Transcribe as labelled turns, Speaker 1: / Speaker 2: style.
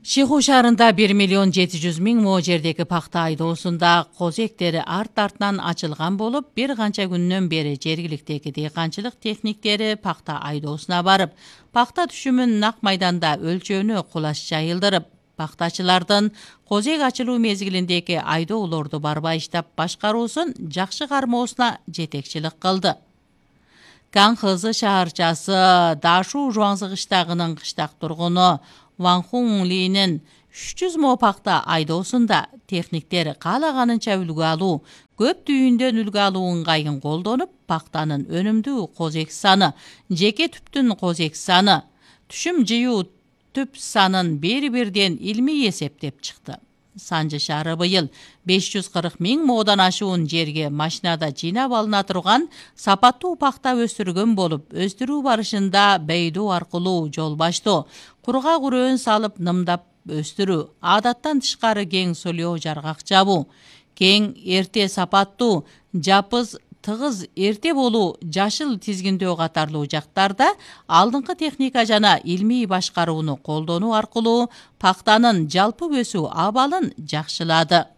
Speaker 1: Шиху шаарында 1.700.000 мо жердеги пахта айдоосунда коз эктери арт-артынан ачылган болуп, бир канча күндөн бери жергиликтеги дыйканчылык техниктери пахта айдоосуна барып, пахта түшүмүн нак майданда өлчөөнү кулаш жайылдырып, пахтачылардын коз эк ачылуу мезгилиндеги айдоолорду барбай иштеп башкаруусун жакшы кармоосуна жетекчилик кылды. Канхызы шаарчасы Дашу Жуаңзы кыштагынын кыштак тургуну Ван Хун Линин 300 мо пахта айдоосунда техниктер каалаганынча үлгү алуу, көп түйүндөн үлгү алуу ыңгайын колдонуп, пахтанын өнүмдүү коз эк саны, жеке түптүн коз эк саны, түшүм жыюу түп санын бир-бирден илмий эсептеп чыкты. Санжы шаары быйыл 540.000 модан ашуун жерге машинада жыйнап алына турган сапаттуу пахта өстүргөн болуп, өстүрүү барышында бейдоо аркылуу жол баштоо, кургак үрөөн салып нымдап өстүрүү, адаттан тышкары кең солио жаргак жабуу, кең эрте сапаттуу, жапыз тыгыз эрте болуу, жашыл тизгиндөө катарлуу жактарда алдыңкы техника жана илмий башкарууну колдонуу аркылуу пахтанын жалпы өсүү абалын жакшылады.